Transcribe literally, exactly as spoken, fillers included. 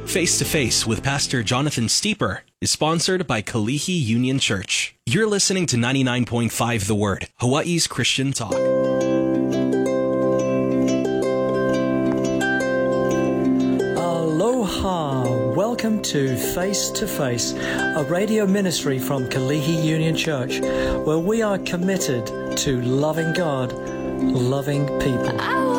Face to Face with Pastor Jonathan Steeper is sponsored by Kalihi Union Church. You're listening to ninety-nine point five The Word, Hawaii's Christian Talk. Aloha! Welcome to Face to Face, a radio ministry from Kalihi Union Church, where we are committed to loving God, loving people.